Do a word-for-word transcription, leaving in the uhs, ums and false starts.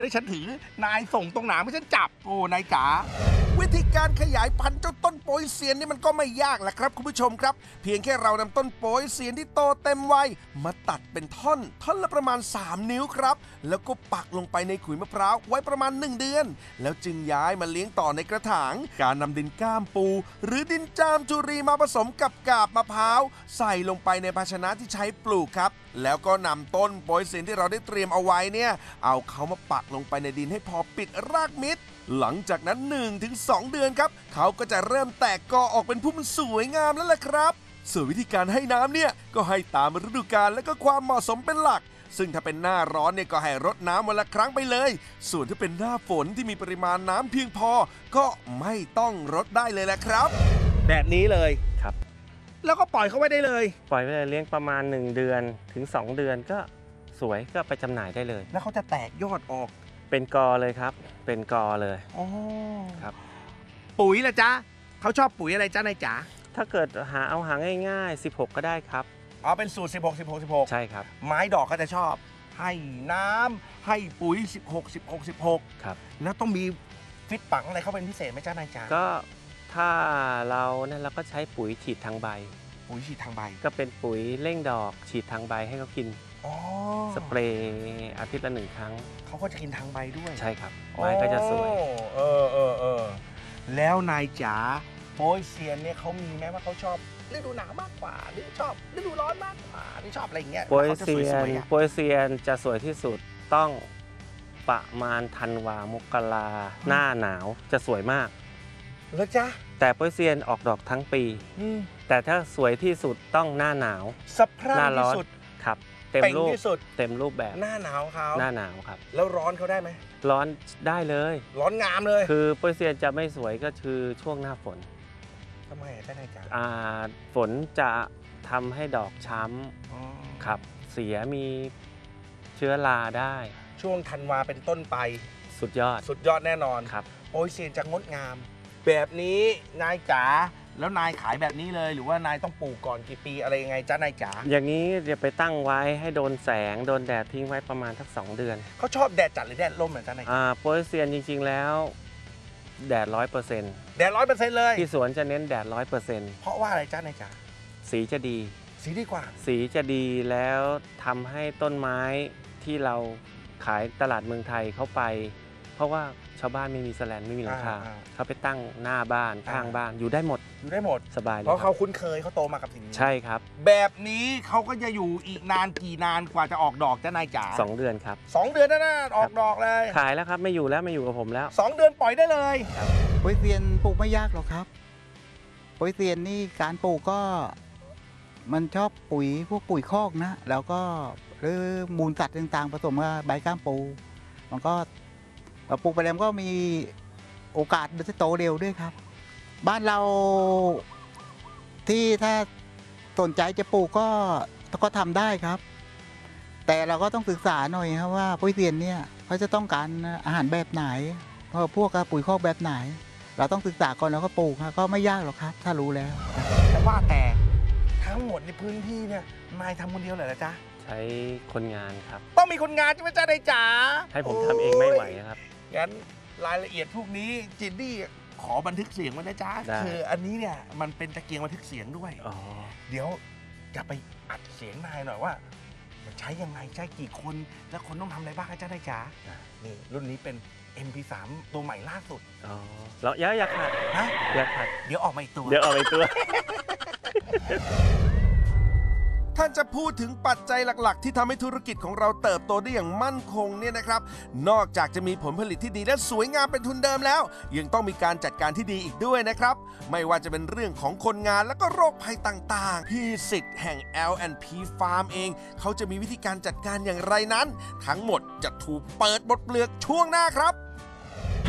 ให้ฉันถือนายส่งตรงหนาไม่ฉันจับโอ้นายจ๋าวิธีการขยายพันธุ์เจ้าต้นโป๊ยเซียนนี่มันก็ไม่ยากแหละครับคุณผู้ชมครับเพียงแค่เรานำต้นโป๊ยเซียนที่โตเต็มวัยมาตัดเป็นท่อนท่อนละประมาณสามนิ้วครับแล้วก็ปักลงไปในขุยมะพร้าวไว้ประมาณหนึ่งเดือนแล้วจึงย้ายมาเลี้ยงต่อในกระถางการนำดินก้ามปูหรือดินจามจุรีมาผสมกับกาบมะพร้าวใส่ลงไปในภาชนะที่ใช้ปลูกครับแล้วก็นำต้นโป๊ยเซียนที่เราได้เตรียมเอาไว้เนี่ยเอาเขามาปักลงไปในดินให้พอปิดรากมิดหลังจากนั้น หนึ่งถึงสอง เดือนครับเขาก็จะเริ่มแตกกอออกเป็นพุ่มสวยงามแล้วล่ะครับส่วนวิธีการให้น้ำเนี่ยก็ให้ตามฤดูกาลและก็ความเหมาะสมเป็นหลักซึ่งถ้าเป็นหน้าร้อนเนี่ยก็ให้รดน้ำวันละครั้งไปเลยส่วนถ้าเป็นหน้าฝนที่มีปริมาณน้ำเพียงพอก็ไม่ต้องรดได้เลยแหละครับแบบนี้เลยครับแล้วก็ปล่อยเขาไว้ได้เลยปล่อยไว้เลยเลี้ยงประมาณหนึ่งเดือนถึงสองเดือนก็สวยก็ไปจำหน่ายได้เลยแล้วเขาจะแตกยอดออกเป็นกอเลยครับเป็นกอเลยอ๋อครับปุ๋ยล่ะจ๊ะเขาชอบปุ๋ยอะไรจ๊ะนายจ๋าถ้าเกิดหาเอาหาง่ายๆสิบหกก็ได้ครับอ๋อเป็นสูตรสิบหก สิบหก สิบหกใช่ครับไม้ดอกก็จะชอบให้น้ำให้ปุ๋ยสิบหก สิบหก สิบหกครับแล้วต้องมีฟิตปังอะไรเขาเป็นพิเศษไหมจ๊ะนายจ๋าก็ถ้าเราเนี่ยเราก็ใช้ปุ๋ยฉีดทางใบปุ๋ยฉีดทางใบก็เป็นปุ๋ยเร่งดอกฉีดทางใบให้เขากินสเปรย์อาทิตย์ละหนึ่งครั้งเขาก็จะกินทางใบด้วยใช่ครับไม้ก็จะสวยเออเออเออแล้วนายจ๋าโป๊ยเซียนเนี่ยเขามีไหมว่าเขาชอบฤดูหนาวมากกว่าหรือชอบฤดูร้อนมากกว่าหรือชอบอะไรอย่างเงี้ยโป๊ยเซียนโป๊ยเซียนจะสวยที่สุดต้องประมาณธันวามกราหน้าหนาวจะสวยมากแล้วจ๊ะแต่โป๊ยเซียนออกดอกทั้งปีแต่ถ้าสวยที่สุดต้องหน้าหนาวสะพรั่งที่สุดครับเต็มรูปเต็มรูปแบบหน้าหนาวเขาหน้าหนาวครับแล้วร้อนเขาได้ไหมร้อนได้เลยร้อนงามเลยคือโป๊ยเซียนจะไม่สวยก็คือช่วงหน้าฝนทำไมอ่ะท่านนายจ๋าอ่าฝนจะทำให้ดอกช้ำครับเสียมีเชื้อราได้ช่วงธันวาเป็นต้นไปสุดยอดสุดยอดแน่นอนครับโป๊ยเซียนจะงดงามแบบนี้นายจ๋าแล้วนายขายแบบนี้เลยหรือว่านายต้องปลูกก่อนกี่ปีอะไรยังไงจ้านายจ๋าอย่างนี้จะไปตั้งไว้ให้โดนแสงโดนแดดทิ้งไว้ประมาณสักสองเดือนเขาชอบแดดจัดหรือแดดร่มเหมือนจ้านายอ่าโป๊ยเซียนจริงๆแล้วแดดร้อยเปอร์เซ็นต์แดดร้อยเปอร์เซ็นต์เลยที่สวนจะเน้นแดดร้อยเปอร์เซ็นต์เพราะว่าอะไรจ้านายจ๋าสีจะดีสีดีกว่าสีจะดีแล้วทำให้ต้นไม้ที่เราขายตลาดเมืองไทยเข้าไปเพราะว่าชาวบ้านไม่มีแสแลนไม่มีหลังคาเขาไปตั้งหน้าบ้านข้างบ้านอยู่ได้หมดอยู่ได้หมดสบายเลยเพราะเขาคุ้นเคยเขาโตมากับสิ่งนี้ใช่ครับแบบนี้เขาก็จะอยู่อีกนานกี่นานกว่าจะออกดอกจ้านายจ๋าสองเดือนครับสองเดือนนะออกดอกเลยขายแล้วครับไม่อยู่แล้วไม่อยู่กับผมแล้วสองเดือนปล่อยได้เลยโป๊ยเซียนปลูกไม่ยากหรอกครับโป๊ยเซียนนี่การปลูกก็มันชอบปุ๋ยพวกปุ๋ยคอกนะแล้วก็หรือมูลสัตว์ต่างๆผสมกับใบก้ามปูมันก็ปลูกไปแล้วก็มีโอกาสจะโตเร็วด้วยครับบ้านเราที่ถ้าสนใจจะปลูกก็ก็ทำได้ครับแต่เราก็ต้องศึกษาหน่อยครับว่าโป๊ยเซียนเนี่ยเขาจะต้องการอาหารแบบไหนเพราะพวกปุ๋ยคอกแบบไหนเราต้องศึกษาก่อนแล้วก็ปลูกครับก็ไม่ยากหรอกครับถ้ารู้แล้วแต่ว่าแต่ทั้งหมดในพื้นที่เนี่ยนายทำคนเดียวเหรอจ๊ะใช้คนงานครับต้องมีคนงานใช่ไหมจ๊ะนายจ๋าให้ผมทำเองไม่ไหวครับงั้นรายละเอียดพวกนี้จินนี่ขอบันทึกเสียงไว้นะจ๊ะคืออันนี้เนี่ยมันเป็นตะเกียงบันทึกเสียงด้วยเดี๋ยวจะไปอัดเสียงนายหน่อยว่ามันใช้ยังไงใช้กี่คนแล้วคนต้องทำอะไรบ้างจ๊ะนายจ๋านี่รุ่นนี้เป็น เอ็ม พี สาม ตัวใหม่ล่าสุดอ๋อแล้วอย่าอย่าขัดฮะอย่าขัดเดี๋ยวออกมาอีกตัวเดี๋ยวออกมาอีกตัวท่านจะพูดถึงปัจจัยหลักๆที่ทำให้ธุรกิจของเราเติบโตได้อย่างมั่นคงเนี่ยนะครับนอกจากจะมีผลผลิตที่ดีและสวยงามเป็นทุนเดิมแล้วยังต้องมีการจัดการที่ดีอีกด้วยนะครับไม่ว่าจะเป็นเรื่องของคนงานและก็โรคภัยต่างๆพี่สิทธิ์แห่ง แอล แอนด์ พี Farm เองเขาจะมีวิธีการจัดการอย่างไรนั้นทั้งหมดจะถูกเปิดบทเปลือกช่วงหน้าครับ